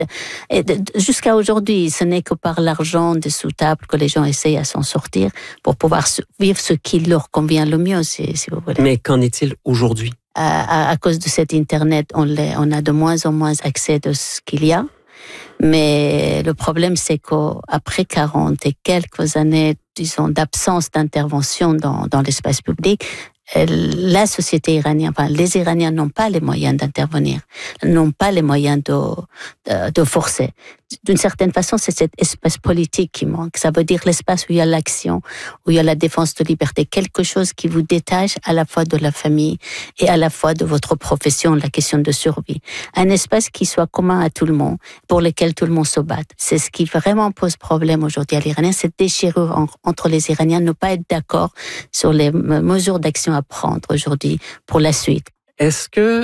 Jusqu'à aujourd'hui, ce n'est que par l'argent des sous-tables que les gens essayent à s'en sortir pour pouvoir vivre ce qui leur convient le mieux, si vous voulez. Mais qu'en est-il aujourd'hui? À cause de cet Internet, on a de moins en moins accès de ce qu'il y a. Mais le problème, c'est qu'après 40 et quelques années, disons, d'absence d'intervention dans l'espace public, la société iranienne, les Iraniens n'ont pas les moyens d'intervenir, n'ont pas les moyens de forcer. D'une certaine façon, c'est cet espace politique qui manque. Ça veut dire l'espace où il y a l'action, où il y a la défense de liberté, quelque chose qui vous détache à la fois de la famille et à la fois de votre profession, la question de survie. Un espace qui soit commun à tout le monde, pour lequel tout le monde se batte. C'est ce qui vraiment pose problème aujourd'hui à l'Iranien, cette déchirure entre les Iraniens, ne pas être d'accord sur les mesures d'action à prendre aujourd'hui pour la suite. Est-ce que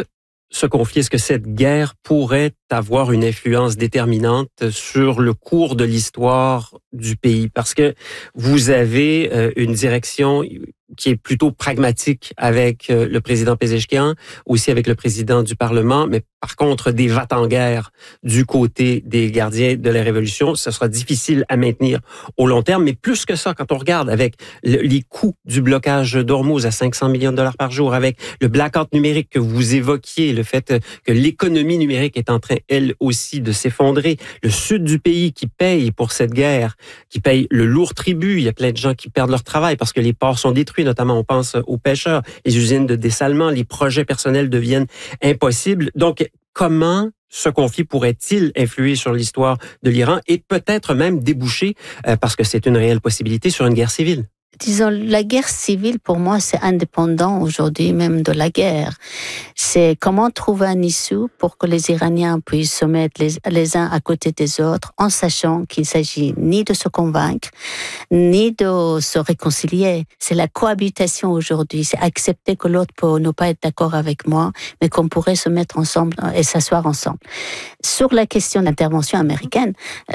cette guerre pourrait avoir une influence déterminante sur le cours de l'histoire du pays? Parce que vous avez une direction qui est plutôt pragmatique avec le président Pezeshkian, aussi avec le président du Parlement, mais par contre, des va-t-en-guerre du côté des gardiens de la Révolution, ce sera difficile à maintenir au long terme. Mais plus que ça, quand on regarde avec les coûts du blocage d'Ormuz à 500 millions de dollars par jour, avec le blackout numérique que vous évoquiez, le fait que l'économie numérique est en train, elle aussi, de s'effondrer, le sud du pays qui paye pour cette guerre, qui paye le lourd tribut, il y a plein de gens qui perdent leur travail parce que les ports sont détruits, notamment on pense aux pêcheurs, les usines de dessalement, les projets personnels deviennent impossibles. Donc, comment ce conflit pourrait-il influer sur l'histoire de l'Iran et peut-être même déboucher, parce que c'est une réelle possibilité, sur une guerre civile? Disons, la guerre civile, pour moi, c'est indépendant aujourd'hui même de la guerre. C'est comment trouver un issue pour que les Iraniens puissent se mettre les uns à côté des autres, en sachant qu'il s'agit ni de se convaincre, ni de se réconcilier. C'est la cohabitation aujourd'hui. C'est accepter que l'autre peut ne pas être d'accord avec moi, mais qu'on pourrait se mettre ensemble et s'asseoir ensemble. Sur la question d'intervention américaine,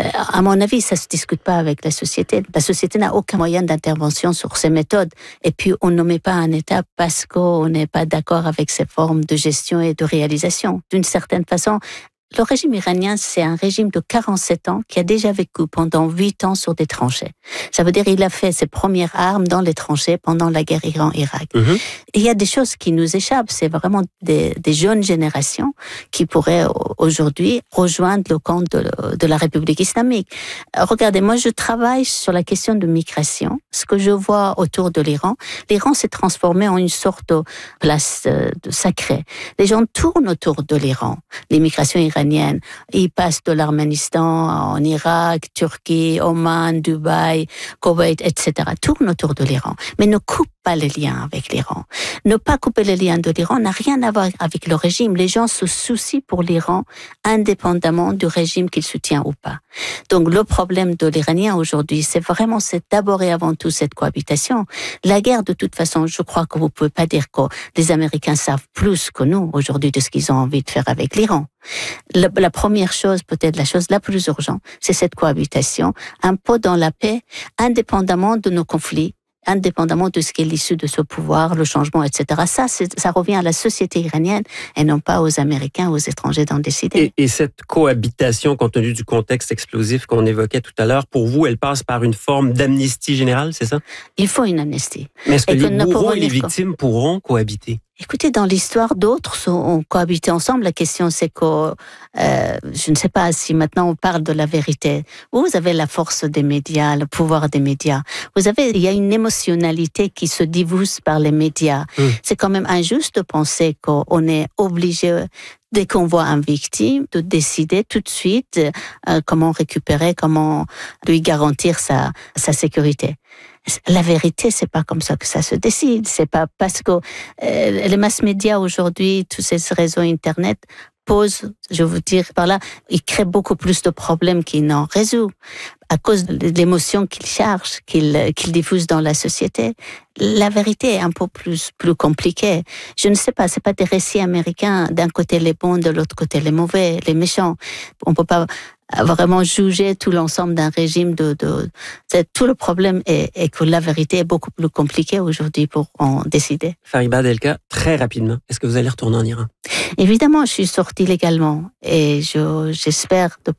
à mon avis, ça se discute pas avec la société. La société n'a aucun moyen d'intervention sur ces méthodes. Et puis, on ne met pas un État parce qu'on n'est pas d'accord avec ces formes de gestion et de réalisation. D'une certaine façon, le régime iranien, c'est un régime de 47 ans qui a déjà vécu pendant 8 ans sur des tranchées. Ça veut dire qu'il a fait ses premières armes dans les tranchées pendant la guerre Iran-Irak. Et il y a des choses qui nous échappent. C'est vraiment des jeunes générations qui pourraient aujourd'hui rejoindre le camp de la République islamique. Regardez, moi je travaille sur la question de migration. Ce que je vois autour de l'Iran s'est transformé en une sorte de place sacrée. Les gens tournent autour de l'Iran. L'immigration iranienne, ils passent de l'Arménistan en Irak, Turquie, Oman, Dubaï, Koweït, etc. Tournent autour de l'Iran, mais ne coupent pas les liens avec l'Iran. Ne pas couper les liens de l'Iran n'a rien à voir avec le régime. Les gens se soucient pour l'Iran indépendamment du régime qu'il soutient ou pas. Donc le problème de l'Iranien aujourd'hui, c'est d'abord et avant tout cette cohabitation. La guerre, de toute façon, je crois que vous pouvez pas dire que les Américains savent plus que nous aujourd'hui de ce qu'ils ont envie de faire avec l'Iran. La première chose, peut-être la chose la plus urgente, c'est cette cohabitation, un peu dans la paix, indépendamment de nos conflits, indépendamment de ce qui est l'issue de ce pouvoir, le changement, etc. Ça revient à la société iranienne et non pas aux Américains, aux étrangers d'en décider. Et cette cohabitation, compte tenu du contexte explosif qu'on évoquait tout à l'heure, pour vous, elle passe par une forme d'amnistie générale, c'est ça? Il faut une amnistie. Mais est-ce que les bourreaux et les victimes pourront cohabiter? Écoutez, dans l'histoire, d'autres ont cohabité ensemble. La question, c'est que, je ne sais pas si maintenant on parle de la vérité. Vous avez la force des médias, le pouvoir des médias. Il y a une émotionnalité qui se diffuse par les médias. C'est quand même injuste de penser qu'on est obligé, dès qu'on voit une victime, de décider tout de suite comment récupérer, comment lui garantir sa sécurité. La vérité, c'est pas comme ça que ça se décide. C'est pas parce que les mass médias aujourd'hui, tous ces réseaux Internet posent, je veux dire par là, ils créent beaucoup plus de problèmes qu'ils n'en résolvent à cause de l'émotion qu'ils chargent, qu'ils diffusent dans la société. La vérité est un peu plus compliquée. Je ne sais pas, c'est pas des récits américains, d'un côté les bons, de l'autre côté les mauvais, les méchants. On peut pas vraiment juger tout l'ensemble d'un régime tout le problème est que la vérité est beaucoup plus compliquée aujourd'hui pour en décider. Fariba Adelkhah, très rapidement, est-ce que vous allez retourner en Iran? Évidemment, je suis sortie légalement et j'espère de